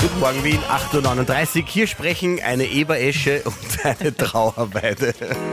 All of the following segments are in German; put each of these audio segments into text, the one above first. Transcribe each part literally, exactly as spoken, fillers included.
Guten Morgen Wien, acht Uhr neununddreißig. Hier sprechen eine Eberesche und eine Trauerweide.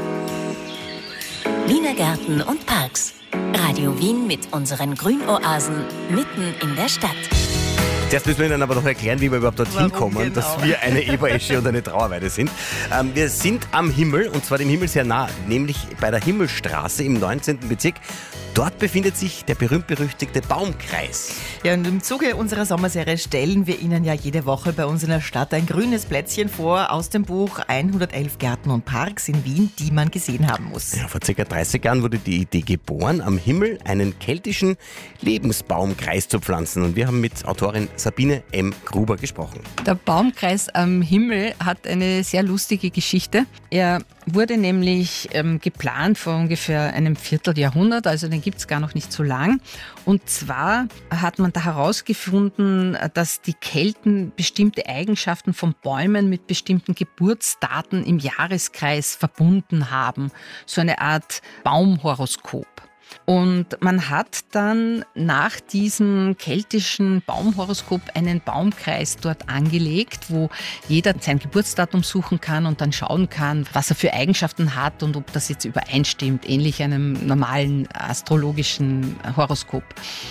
Wiener Gärten und Parks. Radio Wien mit unseren Grünoasen mitten in der Stadt. Zuerst müssen wir Ihnen aber noch erklären, wie wir überhaupt dorthin Warum kommen, genau? dass wir eine Eberesche und eine Trauerweide sind. Ähm, wir sind am Himmel, und zwar dem Himmel sehr nah, nämlich bei der Himmelstraße im neunzehnten Bezirk. Dort befindet sich der berühmt-berüchtigte Baumkreis. Ja, und im Zuge unserer Sommerserie stellen wir Ihnen ja jede Woche bei uns in der Stadt ein grünes Plätzchen vor aus dem Buch hundertelf Gärten und Parks in Wien, die man gesehen haben muss. Ja, vor ca. dreißig Jahren wurde die Idee geboren, am Himmel einen keltischen Lebensbaumkreis zu pflanzen. Und wir haben mit Autorin Sabine M. Gruber gesprochen. Der Baumkreis am Himmel hat eine sehr lustige Geschichte. Er wurde nämlich ähm, geplant vor ungefähr einem Vierteljahrhundert, also den gibt es gar noch nicht so lang. Und zwar hat man da herausgefunden, dass die Kelten bestimmte Eigenschaften von Bäumen mit bestimmten Geburtsdaten im Jahreskreis verbunden haben. So eine Art Baumhoroskop. Und man hat dann nach diesem keltischen Baumhoroskop einen Baumkreis dort angelegt, wo jeder sein Geburtsdatum suchen kann und dann schauen kann, was er für Eigenschaften hat und ob das jetzt übereinstimmt, ähnlich einem normalen astrologischen Horoskop.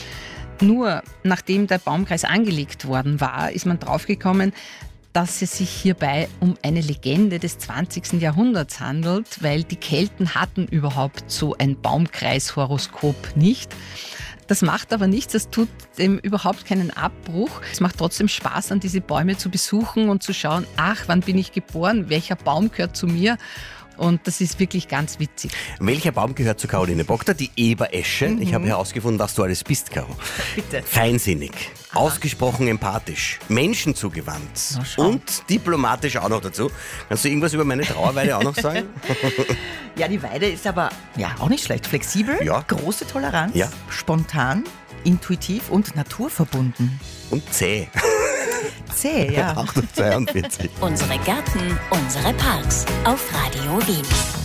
Nur nachdem der Baumkreis angelegt worden war, ist man draufgekommen, dass es sich hierbei um eine Legende des zwanzigsten Jahrhunderts handelt, weil die Kelten hatten überhaupt so ein Baumkreishoroskop nicht. Das macht aber nichts, das tut dem überhaupt keinen Abbruch. Es macht trotzdem Spaß, an diese Bäume zu besuchen und zu schauen, ach, wann bin ich geboren, welcher Baum gehört zu mir? Und das ist wirklich ganz witzig. Welcher Baum gehört zu Caroline Bockter? Die Eberesche. Mhm. Ich habe herausgefunden, was du alles bist, Caro. Bitte. Feinsinnig, Aha. ausgesprochen empathisch, menschenzugewandt und diplomatisch auch noch dazu. Kannst du irgendwas über meine Trauerweide auch noch sagen? Ja, die Weide ist aber ja auch nicht schlecht. Flexibel, ja. große Toleranz, ja. spontan, intuitiv und naturverbunden. Und zäh. Zäh, ja. achthundertzweiundvierzig. Unsere Gärten, unsere Parks auf Radio Wien.